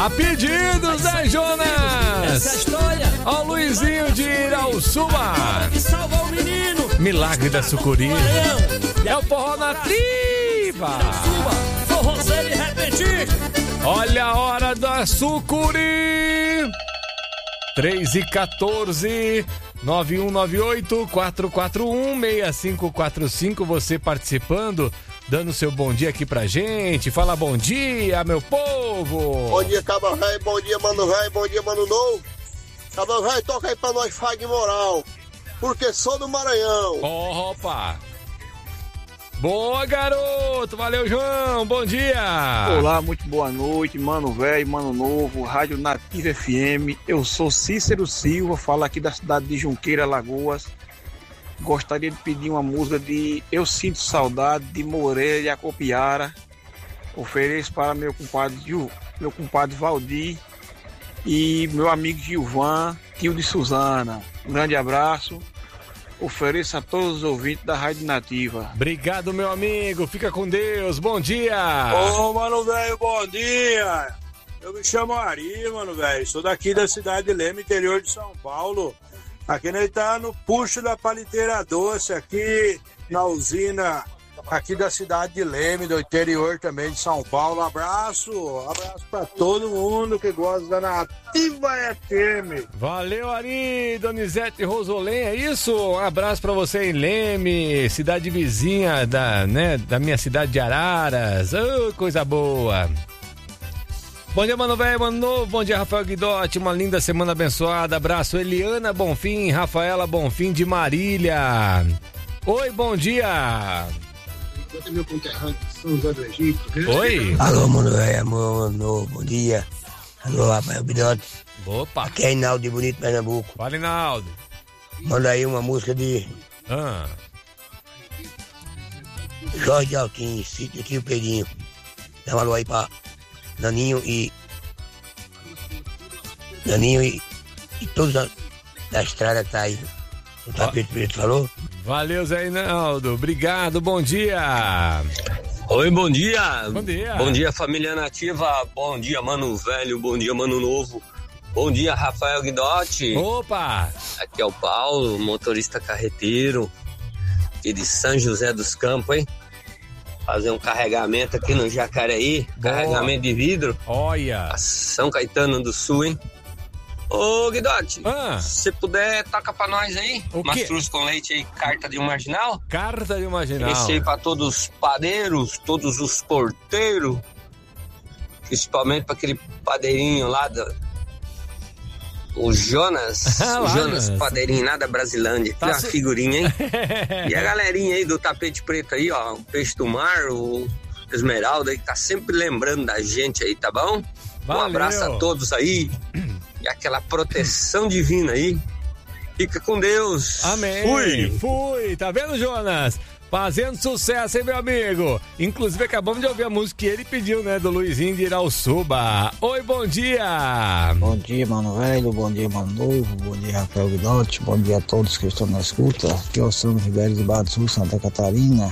A pedidos, né, Jonas? Essa é a história. Ó, o Luizinho de Irauçuba. Que salva o menino. Milagre da Sucuri. É o forró na tripa. Forrozeiro e repentista. Olha a hora da Sucuri. 3h14, 9198-441-6545. Você participando, dando seu bom dia aqui pra gente. Fala bom dia, meu povo. Bom dia, Cabo Velho. Bom dia, Mano Velho. Bom dia, Mano Novo. Cabo Velho, toca aí pra nós, Fag Moral. Porque sou do Maranhão. Opa. Boa, garoto. Valeu, João. Bom dia. Olá, muito boa noite, Mano Velho, Mano Novo, Rádio Nativa FM. Eu sou Cícero Silva, falo aqui da cidade de Junqueira, Alagoas. Gostaria de pedir uma música de Eu Sinto Saudade, de Moreira e Acopiara. Ofereço para meu compadre Valdir e meu amigo Gilvan, tio de Suzana. Um grande abraço. Ofereço a todos os ouvintes da Rádio Nativa. Obrigado, meu amigo. Fica com Deus. Bom dia. Ô, Mano Velho, bom dia. Eu me chamo Ari, Mano Velho. Sou daqui da cidade de Leme, interior de São Paulo. Aqui nós tá no puxo da paliteira doce, aqui na usina, aqui da cidade de Leme, do interior também de São Paulo. Abraço pra todo mundo que gosta da Nativa FM. Valeu, Ari, Donizete Rosolém, é isso? Um abraço pra você em Leme, cidade vizinha da minha cidade de Araras. Oh, coisa boa. Bom dia, Mano Velho, Mano Novo. Bom dia, Rafael Guidotti. Uma linda semana abençoada. Abraço, Eliana Bonfim, Rafaela Bonfim de Marília. Oi, bom dia. Meu conterrâneo, São José do Egito. Oi. Alô, Mano Velho, Mano Novo, bom dia. Alô, Rafael Guidotti. Opa. Aqui é Inaldo de Bonito, Pernambuco. Fala, Inaldo. Manda aí uma música de Jorge Altim, Sítio Tio Pedrinho. Dá um alô aí pra Naninho e todos da estrada que tá aí. O tapete preto falou? Valeu, Zé Inaldo. Obrigado, bom dia. Oi, bom dia. Bom dia. Bom dia, família Nativa. Bom dia, Mano Velho. Bom dia, Mano Novo. Bom dia, Rafael Guidotti. Opa! Aqui é o Paulo, motorista carreteiro, aqui de São José dos Campos, hein? Fazer um carregamento aqui no Jacareí. Boa. Carregamento de vidro. Olha! São Caetano do Sul, hein? Ô, Guidotti, se você puder, toca pra nós aí. Mastruz com leite aí, carta de um marginal. Carta de um marginal. Esse aí pra todos os padeiros, todos os porteiros. Principalmente pra aquele padeirinho lá o Jonas. O Jonas Padeirinho lá da Brasilândia. Tá uma figurinha, hein? E a galerinha aí do tapete preto aí, ó. O Peixe do Mar, o Esmeralda aí, que tá sempre lembrando da gente aí, tá bom? Valeu. Um abraço a todos aí. E aquela proteção divina aí. Fica com Deus. Amém. Fui. Tá vendo, Jonas? Fazendo sucesso, hein, meu amigo? Inclusive, acabamos de ouvir a música que ele pediu, né? Do Luizinho de Irauçuba. Oi, bom dia. Bom dia, Mano Velho. Bom dia, Mano Novo. Bom dia, Rafael Guidotti. Bom dia a todos que estão na escuta. Aqui é o São Ribeiro de Barra do Sul, Santa Catarina.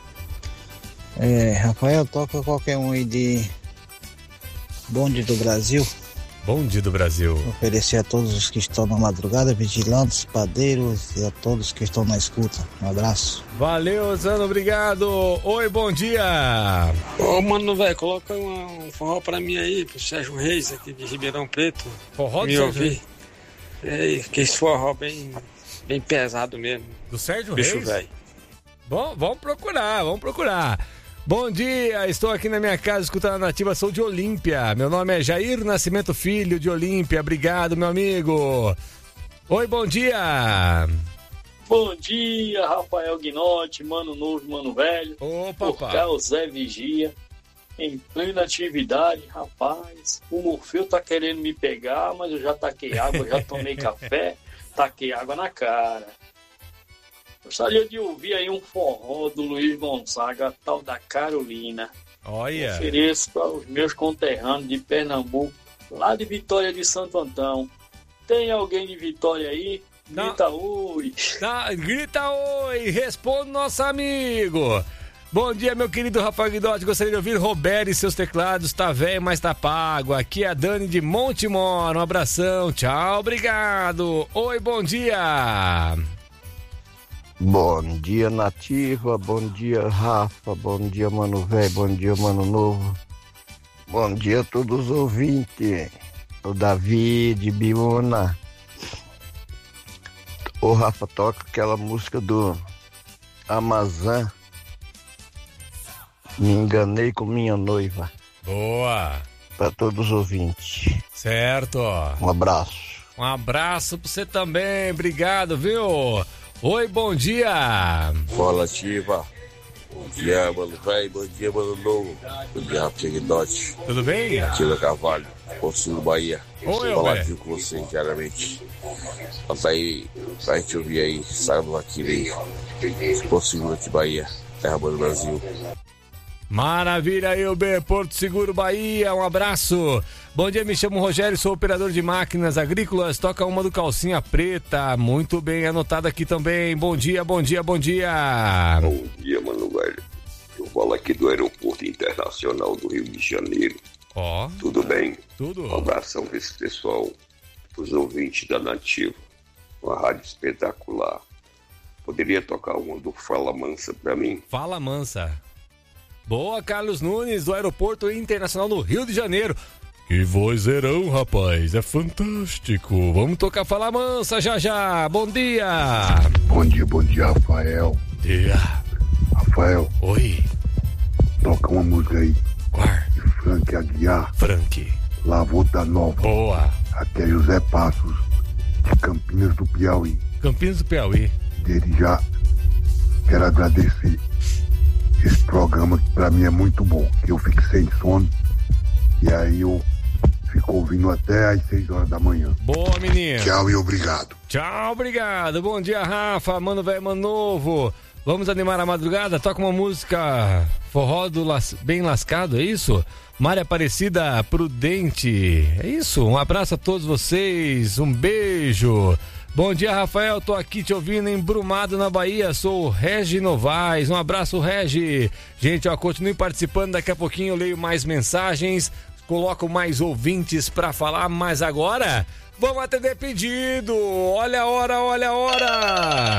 Rafael, toca qualquer um aí de Bonde do Brasil. Bonde do Brasil. Oferecer a todos os que estão na madrugada, vigilantes, padeiros e a todos que estão na escuta. Um abraço. Valeu, Zano, obrigado. Oi, bom dia. Ô, Mano Velho, coloca um forró pra mim aí, pro Sérgio Reis, aqui de Ribeirão Preto. Forró do me Sérgio ouvir. Que esse forró bem pesado mesmo. Do Sérgio Bicho Reis? velho. Bom, vamos procurar. Bom dia, estou aqui na minha casa escutando a Nativa, sou de Olímpia. Meu nome é Jair Nascimento Filho, de Olímpia. Obrigado, meu amigo. Oi, bom dia. Bom dia, Rafael Guinotti, Mano Novo, Mano Velho. Opa, por cá, o Zé Vigia. Em plena atividade, rapaz. O Morfeu tá querendo me pegar, mas eu já taquei água, já tomei café, taquei água na cara. Gostaria de ouvir aí um forró do Luiz Gonzaga, tal da Carolina. Olha. Ofereço para os meus conterrâneos de Pernambuco, lá de Vitória de Santo Antão. Tem alguém de Vitória aí? Grita oi. Grita oi, responde nosso amigo. Bom dia, meu querido Rafael Guidotti. Gostaria de ouvir Roberto e seus teclados. Tá velho, mas tá pago. Aqui é a Dani de Montemor. Um abração. Tchau, obrigado. Oi, bom dia. Bom dia, Nativa. Bom dia, Rafa. Bom dia, Mano Velho. Bom dia, Mano Novo. Bom dia a todos os ouvintes. O Davi de Biúna. O Rafa, toca aquela música do Amazã. Me enganei com minha noiva. Boa. Para todos os ouvintes. Certo. Um abraço. Um abraço pra você também. Obrigado, viu? Oi, bom dia. Fala, Ativa. Bom dia, Mano Velho. Bom dia, Mano Novo. Bom dia, Rafa Guidotti. Tudo bem? Tila Carvalho, Consul Bahia. Oi, faladinho com você diariamente. Tá aí, pra gente ouvir aí, sábado aqui aí. Consul de Bahia, terra boa do Brasil. Maravilha, Elber, Porto Seguro, Bahia, um abraço. Bom dia, me chamo Rogério, sou operador de máquinas agrícolas, toca uma do Calcinha Preta, muito bem anotado aqui também. Bom dia, bom dia, bom dia. Bom dia, Mano Velho. Eu falo aqui do Aeroporto Internacional do Rio de Janeiro. Ó. Tudo bem? Tudo. Um abração para esse pessoal, os ouvintes da Nativa, uma rádio espetacular. Poderia tocar uma do Fala Mansa pra mim? Fala Mansa. Boa, Carlos Nunes, do Aeroporto Internacional do Rio de Janeiro. Que vozeirão, rapaz, é fantástico. Vamos tocar Fala Mansa já já. Bom dia. Bom dia, Rafael. Bom dia. Rafael. Oi. Toca uma música aí. Qual? De Frank Aguiar. Frank. Lavota Nova. Boa. Aqui é José Passos, de Campinas do Piauí. Campinas do Piauí. Desde já quero agradecer esse programa que pra mim é muito bom, que eu fico sem sono e aí eu fico ouvindo até às 6 horas da manhã. Boa, menino. Tchau e obrigado. Tchau, obrigado. Bom dia, Rafa, Mano Velho, Mano Novo. Vamos animar a madrugada? Toca uma música forró do Bem Lascado, é isso? Maria Aparecida Prudente, é isso? Um abraço a todos vocês, um beijo. Bom dia, Rafael, tô aqui te ouvindo em Brumado, na Bahia, sou o Regi Novaes, um abraço, Regi. Gente, ó, continue participando, daqui a pouquinho eu leio mais mensagens, coloco mais ouvintes pra falar, mas agora vamos atender pedido, olha a hora.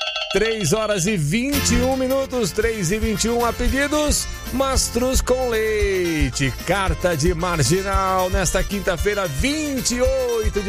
3 horas e 21 minutos, 3h21 a pedidos, Mastruz com leite, carta de marginal, nesta quinta-feira, 28 de